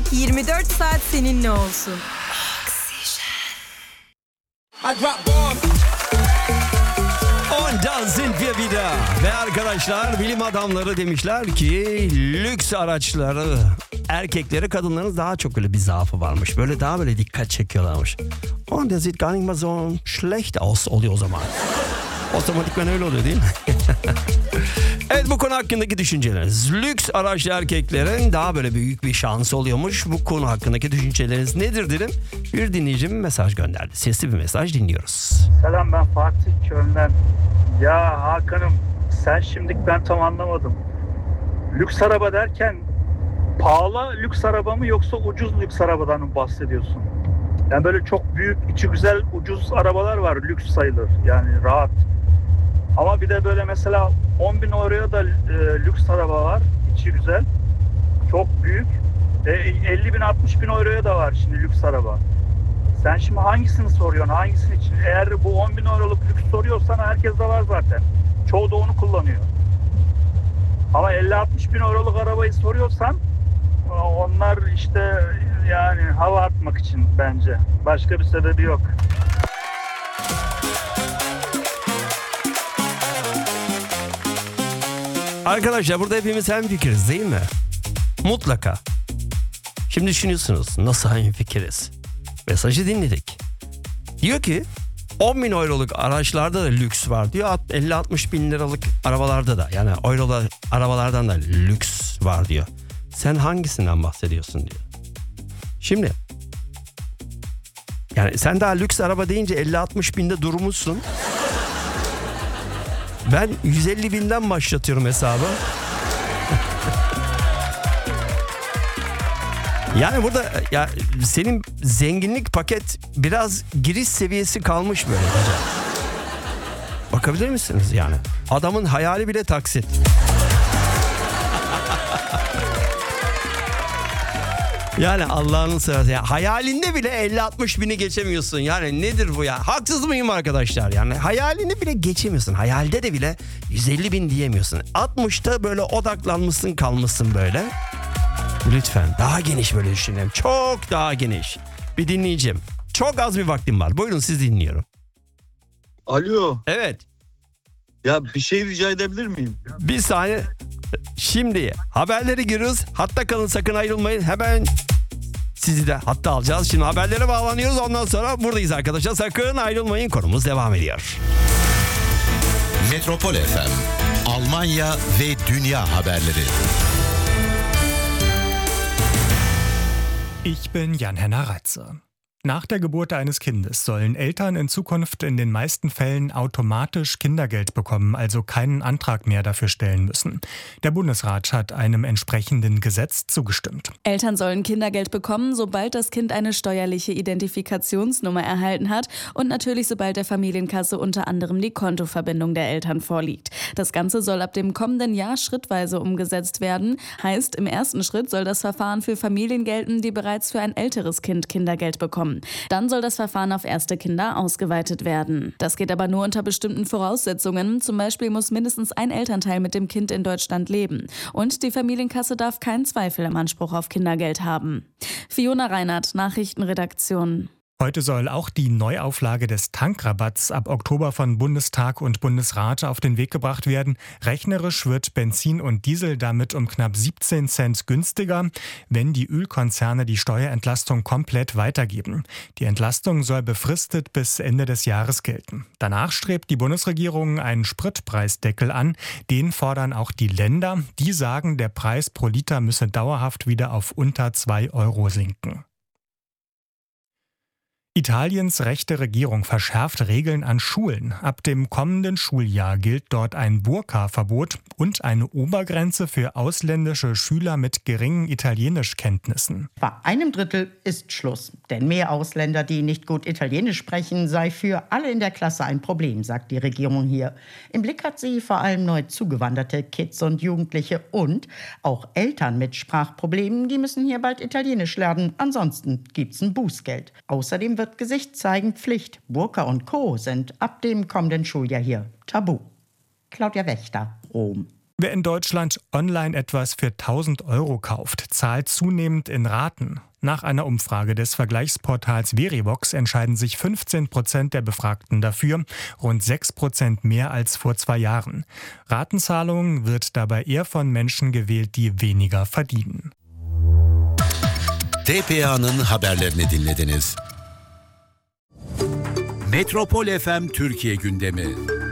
24 saat seninle olsun. Und da sind wir wieder. Ve arkadaşlar, bilim adamları demişler ki lüks araçları erkekleri kadınların daha çok öyle bir zaafı varmış. Böyle daha böyle dikkat çekiyorlarmış. Und der sieht gar nicht mal so schlecht aus oluyor o zaman. Otomatikman öyle oluyor değil mi? Evet, bu konu hakkındaki düşünceleriniz. Lüks araçlı erkeklerin daha böyle büyük bir şansı oluyormuş. Bu konu hakkındaki düşünceleriniz nedir dedim. Bir dinleyicim mesaj gönderdi. Sesli bir mesaj dinliyoruz. Selam, ben Fatih Köln'den. Ya Hakan'ım, sen şimdilik ben tam anlamadım. Lüks araba derken pahalı lüks araba mı yoksa ucuz lüks arabadan mı bahsediyorsun? Yani böyle çok büyük, içi güzel, ucuz arabalar var, lüks sayılır yani, rahat. Ama bir de böyle mesela 10 bin euroya da lüks araba var, içi güzel, çok büyük. 50 bin 60 bin euroya da var şimdi lüks araba. Sen şimdi hangisini soruyorsun, hangisini için? Eğer bu 10 bin euroluk lüks soruyorsan herkes de var zaten. Çoğu da onu kullanıyor. Ama 50-60 bin euroluk arabayı soruyorsan onlar işte yani hava atmak için bence. Başka bir sebebi yok. Arkadaşlar, burada hepimiz hemfikiriz değil mi? Mutlaka. Şimdi düşünüyorsunuz, nasıl hemfikiriz? Mesajı dinledik. Diyor ki 10 bin euroluk araçlarda da lüks var diyor. 50-60 bin liralık arabalarda da, yani eurolu arabalardan da lüks var diyor. Sen hangisinden bahsediyorsun diyor. Şimdi yani sen daha lüks araba deyince 50-60 binde durmuşsun. Ben 150 binden başlatıyorum hesabı. Yani burada ya senin zenginlik paket biraz giriş seviyesi kalmış böyle. Bakabilir misiniz yani? Adamın hayali bile taksit. Yani Allah'ını seversen ya, hayalinde bile 50-60 bini geçemiyorsun. Yani nedir bu ya? Haksız mıyım arkadaşlar? Yani hayalini bile geçemiyorsun. Hayalde de bile 150 bin diyemiyorsun. 60'ta böyle odaklanmışsın, kalmışsın böyle. Lütfen daha geniş böyle düşünelim. Çok daha geniş. Bir dinleyeceğim. Çok az bir vaktim var. Buyurun, siz dinliyorum. Alo. Evet. Ya bir şey rica edebilir miyim? Bir saniye. Şimdi haberleri giriyoruz. Hatta kalın, sakın ayrılmayın. Hemen sizi de hatta alacağız. Şimdi haberlere bağlanıyoruz. Ondan sonra buradayız arkadaşlar. Sakın ayrılmayın. Konumuz devam ediyor. Metropol FM, Almanya ve dünya haberleri. Ich bin Jan-Henner Reitze. Nach der Geburt eines Kindes sollen Eltern in Zukunft in den meisten Fällen automatisch Kindergeld bekommen, also keinen Antrag mehr dafür stellen müssen. Der Bundesrat hat einem entsprechenden Gesetz zugestimmt. Eltern sollen Kindergeld bekommen, sobald das Kind eine steuerliche Identifikationsnummer erhalten hat und natürlich sobald der Familienkasse unter anderem die Kontoverbindung der Eltern vorliegt. Das Ganze soll ab dem kommenden Jahr schrittweise umgesetzt werden. Heißt, im ersten Schritt soll das Verfahren für Familien gelten, die bereits für ein älteres Kind Kindergeld bekommen. Dann soll das Verfahren auf erste Kinder ausgeweitet werden. Das geht aber nur unter bestimmten Voraussetzungen. Zum Beispiel muss mindestens ein Elternteil mit dem Kind in Deutschland leben. Und die Familienkasse darf keinen Zweifel am Anspruch auf Kindergeld haben. Fiona Reinhardt, Nachrichtenredaktion. Heute soll auch die Neuauflage des Tankrabatts ab Oktober von Bundestag und Bundesrat auf den Weg gebracht werden. Rechnerisch wird Benzin und Diesel damit um knapp 17 Cent günstiger, wenn die Ölkonzerne die Steuerentlastung komplett weitergeben. Die Entlastung soll befristet bis Ende des Jahres gelten. Danach strebt die Bundesregierung einen Spritpreisdeckel an. Den fordern auch die Länder. Die sagen, der Preis pro Liter müsse dauerhaft wieder auf unter 2 Euro sinken. Italiens rechte Regierung verschärft Regeln an Schulen. Ab dem kommenden Schuljahr gilt dort ein Burka-Verbot und eine Obergrenze für ausländische Schüler mit geringen Italienischkenntnissen. Bei einem Drittel ist Schluss. Denn mehr Ausländer, die nicht gut Italienisch sprechen, sei für alle in der Klasse ein Problem, sagt die Regierung hier. Im Blick hat sie vor allem neu zugewanderte Kids und Jugendliche und auch Eltern mit Sprachproblemen, die müssen hier bald Italienisch lernen. Ansonsten gibt's ein Bußgeld. Außerdem wird Gesicht zeigen Pflicht. Burka und Co. sind ab dem kommenden Schuljahr hier tabu. Claudia Wächter, Rom. Wer in Deutschland online etwas für 1.000 Euro kauft, zahlt zunehmend in Raten. Nach einer Umfrage des Vergleichsportals Verivox entscheiden sich 15% der Befragten dafür, rund 6% mehr als vor 2 Jahren. Ratenzahlung wird dabei eher von Menschen gewählt, die weniger verdienen. TPA'nın haberlerini dinlediniz. Metropol FM Türkiye gündemi.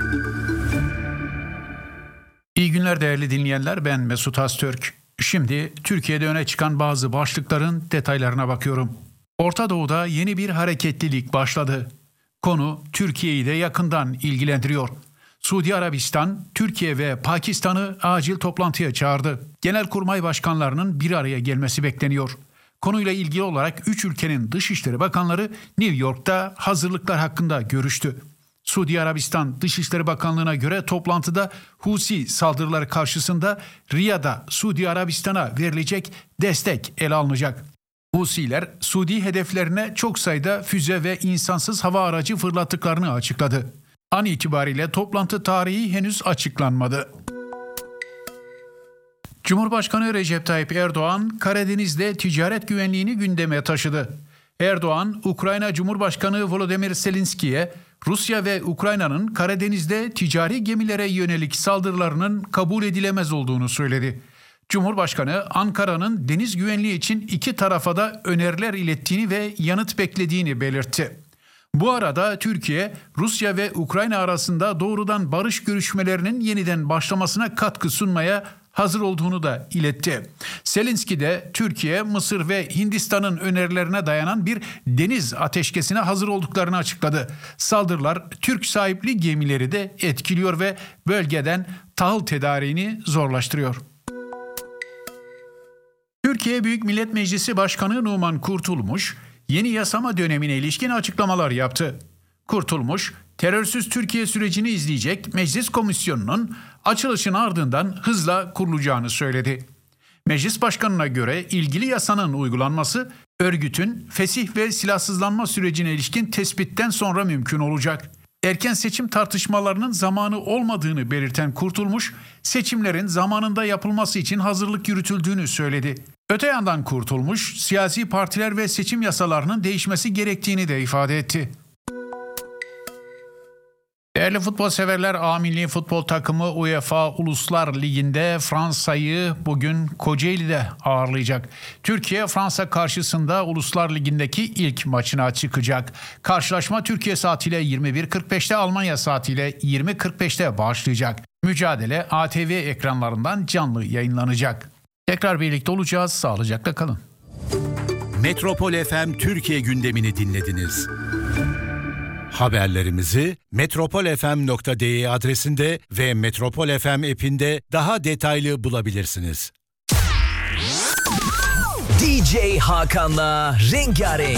İyi günler değerli dinleyenler, ben Mesut Öztürk. Şimdi Türkiye'de öne çıkan bazı başlıkların detaylarına bakıyorum. Orta Doğu'da yeni bir hareketlilik başladı. Konu Türkiye'yi de yakından ilgilendiriyor. Suudi Arabistan, Türkiye ve Pakistan'ı acil toplantıya çağırdı. Genelkurmay başkanlarının bir araya gelmesi bekleniyor. Konuyla ilgili olarak 3 ülkenin Dışişleri Bakanları New York'ta hazırlıklar hakkında görüştü. Suudi Arabistan Dışişleri Bakanlığı'na göre toplantıda Husi saldırıları karşısında Riyad'a Suudi Arabistan'a verilecek destek ele alınacak. Husiler Suudi hedeflerine çok sayıda füze ve insansız hava aracı fırlattıklarını açıkladı. An itibariyle toplantı tarihi henüz açıklanmadı. Cumhurbaşkanı Recep Tayyip Erdoğan, Karadeniz'de ticaret güvenliğini gündeme taşıdı. Erdoğan, Ukrayna Cumhurbaşkanı Volodymyr Zelenski'ye Rusya ve Ukrayna'nın Karadeniz'de ticari gemilere yönelik saldırılarının kabul edilemez olduğunu söyledi. Cumhurbaşkanı, Ankara'nın deniz güvenliği için iki tarafa da öneriler ilettiğini ve yanıt beklediğini belirtti. Bu arada Türkiye, Rusya ve Ukrayna arasında doğrudan barış görüşmelerinin yeniden başlamasına katkı sunmaya hazır olduğunu da iletti. Zelenski de Türkiye, Mısır ve Hindistan'ın önerilerine dayanan bir deniz ateşkesine hazır olduklarını açıkladı. Saldırılar Türk sahipli gemileri de etkiliyor ve bölgeden tahıl tedariğini zorlaştırıyor. Türkiye Büyük Millet Meclisi Başkanı Numan Kurtulmuş, yeni yasama dönemine ilişkin açıklamalar yaptı. Kurtulmuş, terörsüz Türkiye sürecini izleyecek meclis komisyonunun açılışın ardından hızla kurulacağını söyledi. Meclis başkanına göre ilgili yasanın uygulanması örgütün fesih ve silahsızlanma sürecine ilişkin tespitten sonra mümkün olacak. Erken seçim tartışmalarının zamanı olmadığını belirten Kurtulmuş, seçimlerin zamanında yapılması için hazırlık yürütüldüğünü söyledi. Öte yandan Kurtulmuş, siyasi partiler ve seçim yasalarının değişmesi gerektiğini de ifade etti. Değerli futbol severler, A Milli Futbol Takımı UEFA Uluslar Ligi'nde Fransa'yı bugün Kocaeli'de ağırlayacak. Türkiye Fransa karşısında Uluslar Ligi'ndeki ilk maçına çıkacak. Karşılaşma Türkiye saatiyle 21.45'te, Almanya saatiyle 20.45'te başlayacak. Mücadele ATV ekranlarından canlı yayınlanacak. Tekrar birlikte olacağız. Sağlıcakla kalın. Metropol FM Türkiye gündemini dinlediniz. Haberlerimizi metropolfm.de adresinde ve Metropol FM app'inde daha detaylı bulabilirsiniz. DJ Hakan'la Rengarenk.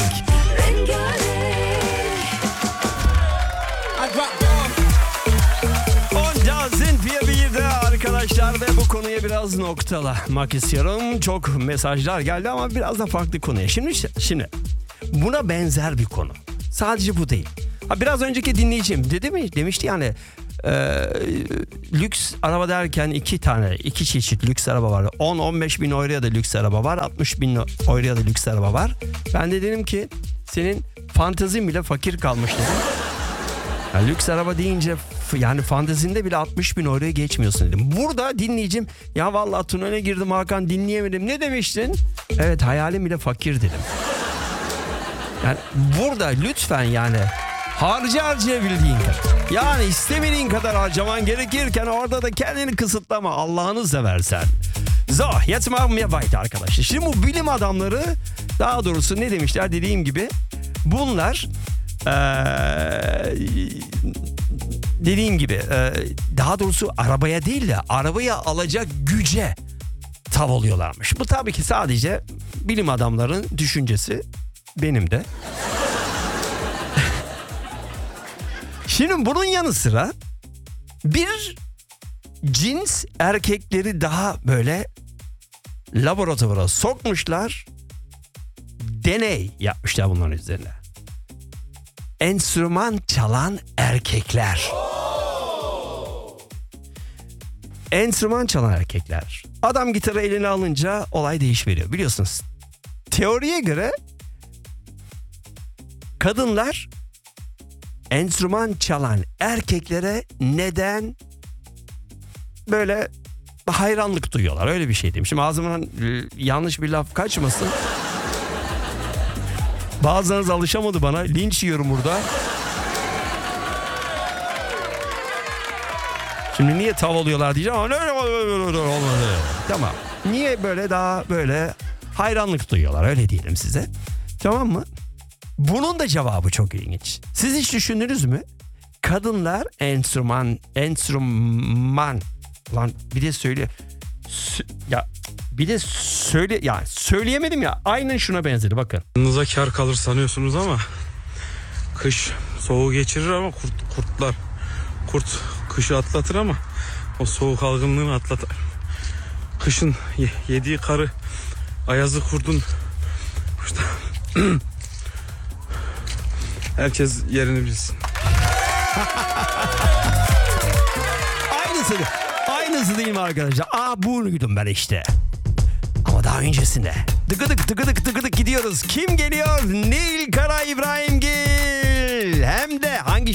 Ondazın bir de arkadaşlar ve bu konuya biraz noktalamak istiyorum. Çok mesajlar geldi ama biraz da farklı konuya. Şimdi buna benzer bir konu. Sadece bu değil. Biraz önceki dinleyicim demişti yani lüks araba derken iki çeşit lüks araba var. 10-15 bin euroya da lüks araba var. 60 bin euroya da lüks araba var. Ben de dedim ki senin fantezin bile fakir kalmış dedim. Yani lüks araba deyince yani fantezinde bile 60 bin euroya geçmiyorsun dedim. Burada dinleyicim ya vallahi tünele girdim Hakan dinleyemedim. Ne demiştin? Evet hayalim bile fakir dedim. Yani burada lütfen yani harcayabildiğin kadar. Yani istemediğin kadar harcaman gerekirken orada da kendini kısıtlama Allah'ını seversen. So, jetzt machen wir weiter arkadaşlar. Şimdi bu bilim adamları daha doğrusu ne demişler dediğim gibi bunlar dediğim gibi daha doğrusu arabaya değil de arabaya alacak güce tav oluyorlarmış. Bu tabii ki sadece bilim adamların düşüncesi, benim de. Şimdi bunun yanı sıra bir cins erkekleri daha böyle laboratuvara sokmuşlar, deney yapmışlar bunların üzerine. Enstrüman çalan erkekler. enstrüman çalan erkekler. Adam gitarı eline alınca olay değişiveriyor. Biliyorsunuz teoriye göre kadınlar enstrüman çalan erkeklere neden böyle hayranlık duyuyorlar. Öyle bir şey diyeyim. Şimdi ağzımdan yanlış bir laf kaçmasın. Bazılarınız alışamadı bana. Linç yiyorum burada. Şimdi niye tavalıyorlar diyeceğim ama öyle olmadı. Tamam. Niye böyle daha böyle hayranlık duyuyorlar, öyle diyelim size. Tamam mı? Bunun da cevabı çok ilginç. Siz hiç düşündünüz mü? Kadınlar enstrüman lan bir de söyle söyleyemedim ya, aynen şuna benzedi bakın. Yanınıza kar kalır sanıyorsunuz ama kış soğuğu geçirir ama kurt kışı atlatır ama o soğuk algınlığını atlatır. Kışın yediği karı ayazı kurdun işte herkes yerini bilsin. Aynısı değil mi arkadaşlar? Bunuydum ben işte. Ama daha öncesinde tıkıdık gidiyoruz. Kim geliyor? Nil Kara İbrahimgil. Hem de hangi